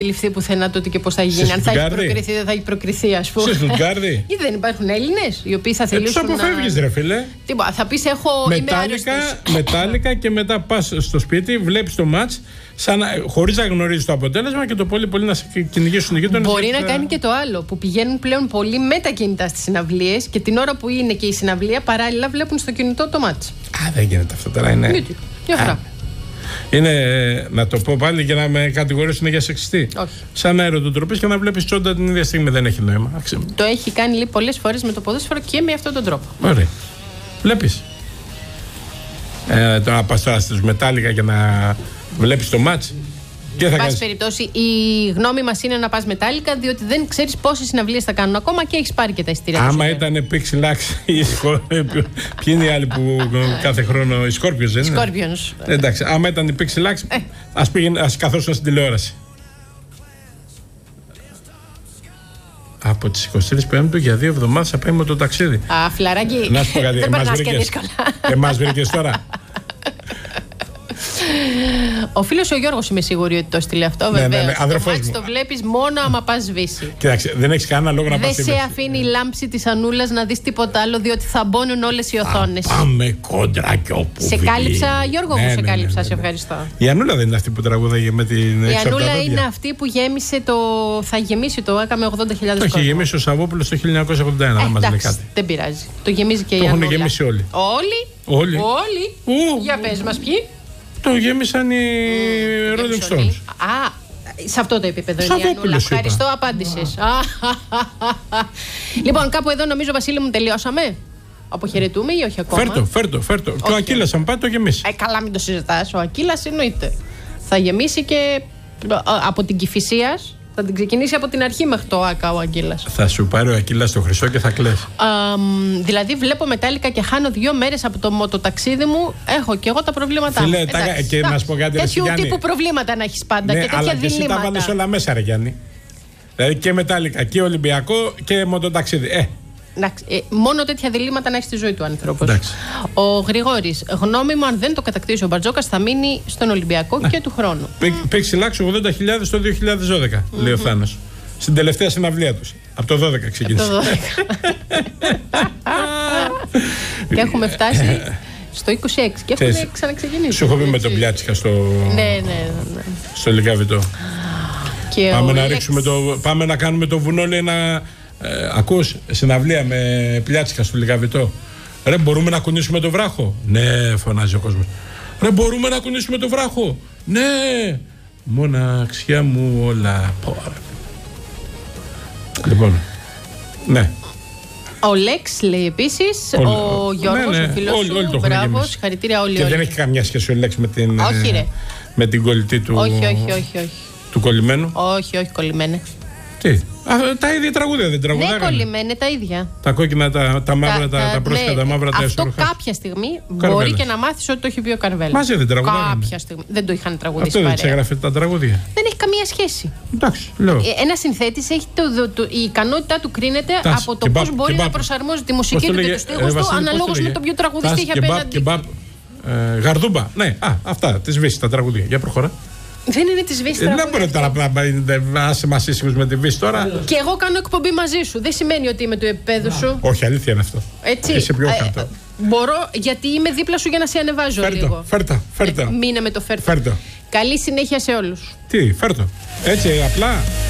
ληφθεί πουθενά τότε και πώς θα γίνει. Αν θα έχει προκριθεί, δεν θα έχει προκριθεί, ας πούμε. Σε Στουτγκάρδη. Ή δεν υπάρχουν Έλληνες οι οποίοι θα θελήσουν. Τους αποφεύγεις, ρε φίλε. Θα πεις Μετάλλικα και μετά πας στο σπίτι, βλέπεις το μάτς, χωρίς να γνωρίζεις το αποτέλεσμα και το πολύ να σε κυνηγήσουν οι γείτονες. Μπορεί να κάνει και το άλλο, που πηγαίνουν πλέον πολύ με τα κινητά στις συναυλίες και την ώρα που είναι και η συναυλία παράλληλα βλέπουν στο κινητό το μάτς. Α, δεν γίνεται αυτό τώρα, είναι. Γιατί, μια χαρά. Είναι, να το πω πάλι και να με κατηγορήσουν για σεξιστή. Όχι. Σαν αεροτοτροπής και να βλέπεις τσόντα την ίδια στιγμή, δεν έχει νόημα. Το έχει κάνει πολλές φορές με το ποδόσφαιρο και με αυτόν τον τρόπο. Ωραία. Βλέπεις. Το να πας τώρα στους Μετάλλικα και να βλέπεις το μάτς. Εν πάση περιπτώσει, η γνώμη μας είναι να πας Μετάλλικα, διότι δεν ξέρεις πόσες συναυλίες θα κάνουν ακόμα και έχεις πάρει και τα εισιτήρια. Άμα ήταν Pixelax ή Scorpions. Ποιοι είναι οι άλλοι που κάθε χρόνο. Οι Scorpions, δεν είναι? Scorpions. Εντάξει, άμα ήταν η Pixelax, ας καθόσουν στην τηλεόραση. Από τις 23 Πέμπτου για 2 εβδομάδες θα πάμε με το ταξίδι. Α, φιλαράκι. Να σου πω κάτι. Δεν περνάς και δύσκολα. Εμάς βρήκες τώρα. Ο φίλος ο Γιώργος είμαι σίγουρη ότι το στείλε αυτό, βεβαίως. Ναι, αδερφός μου. Το βλέπεις μόνο άμα πας σβήσει. Κοίταξε, δεν έχεις κανένα λόγο να πας σβήσει. Δεν σε αφήνει η λάμψη της Ανούλας να δεις τίποτα άλλο, διότι θα μπώνουν όλες οι οθόνες. Πάμε κόντρα και όπου σε κάλυψα, Γιώργο μου, σε κάλυψα, σε ευχαριστώ. Η Ανούλα δεν είναι αυτή που τραγούδαγε με την Η Ανούλα είναι αυτή που γέμισε το. Θα γεμίσει το ΑΚΑ με 80.000 κόσμο. Το έχει γεμίσει ο Σαββόπουλος το 1981, να μας λέει κάτι. Δεν πειράζει. Το γεμίζει και η Ανούλα. Το έχουν γεμίσει όλοι. Όλοι. Για πες μας ποιοι. Το γέμισαν οι Rolling Stones. Α, σε αυτό το επίπεδο είναι η Ανούλα. Ευχαριστώ, απάντησες. Λοιπόν, κάπου εδώ νομίζω, Βασίλη μου, τελειώσαμε. Αποχαιρετούμε ή όχι ακόμα? Φέρτο. Και ο Ακύλας, αν πάει, το γεμίσει. Καλά, μην το συζητάς. Ο Ακύλας εννοείται. Θα γεμίσει και από την Κηφισίας. Θα την ξεκινήσει από την αρχή μέχρι το ΑΚΑ ο Αγγίλας. Θα σου πάρει ο Ακύλας το χρυσό και θα κλαις. Δηλαδή βλέπω Μετάλλικα και χάνω 2 μέρες από το μοτοταξίδι μου. Έχω και εγώ τα προβλήματά μου. Και να σου πω κάτι, τέτοιου τύπου προβλήματα να έχεις πάντα, ναι, και τέτοια αλλά διλήμματα. Και εσύ τα βάλεις όλα μέσα, ρε Γιάννη. Δηλαδή και Μετάλλικα και Ολυμπιακό και μοτοταξίδι. Μόνο τέτοια διλήμματα να έχει στη ζωή του άνθρωπος. Ο Γρηγόρης, γνώμη μου, αν δεν το κατακτήσει ο Μπαρτζόκας, θα μείνει στον Ολυμπιακό και του χρόνου. Παίξει 80.000 το 2012, λέει ο Θάνος. Στην τελευταία συναυλία τους. Από το 12 ξεκίνησε. Και έχουμε φτάσει στο 26 και έχουμε ξαναξεκινήσει. Σου έχω πει με τον Πλιάτσικα στο Λυκαβητό. Πάμε να κάνουμε το βουνό, λέει, να. Ακούς, συναυλία με Πλιάτσικα στο Λυκαβητό. Ρε, μπορούμε να κουνήσουμε το βράχο? Ναι, φωνάζει ο κόσμος. Ρε, μπορούμε να κουνήσουμε το βράχο? Ναι, μοναξιά μου όλα. Λοιπόν, ναι. Ο Λέξ λέει επίσης, ο Γιώργος, ο φίλος σου, μπράβο, συγχαρητήρια όλοι. Και δεν έχει καμιά σχέση ο Λέξ με την κολλητή του. Όχι. Του κολλημένου. Όχι, κολλημένε. Τι, τα ίδια τραγούδια δεν τραγουδάγανε? Ναι, κολλημένε τα ίδια. Τα κόκκινα, τα μαύρα, τα πρόσφατα, τα μαύρα, τα εσωρουχά. Αυτό κάποια στιγμή μπορεί και να μάθεις ότι το έχει πει ο Καρβέλας. Μαζί δεν τραγουδάγανε? Κάποια στιγμή. Δεν το είχαν τραγουδίσει. Αυτό δεν έγραφε τα τραγούδια? Δεν έχει καμία σχέση. Εντάξει, λέω. Ένα συνθέτης έχει η ικανότητά του κρίνεται από το πώς μπορεί να προσαρμόζει τη μουσική του και τους στίχους του αναλόγως με τον ποιο τραγουδιστή είχε απέναντι. Γαρδούμπα. Ναι, αυτά, τις βήσεις τα τραγούδια. Για προχώρα. Δεν είναι τη Βύση. Δεν μπορεί τώρα να είσαι μασίσιμος με τη Βύση τώρα. Και εγώ κάνω εκπομπή μαζί σου. Δεν σημαίνει ότι είμαι του επίπεδου σου. Όχι, αλήθεια είναι αυτό. Έτσι. Είσαι πιο κάτω. Μπορώ, γιατί είμαι δίπλα σου για να σε ανεβάζω λίγο. Φέρτο. Μείνε με το φέρτο. Καλή συνέχεια σε όλους. Τι, φέρτο. Έτσι, απλά.